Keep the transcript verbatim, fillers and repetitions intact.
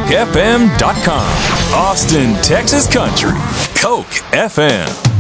F M dot com. Austin, Texas Country. Coke F M.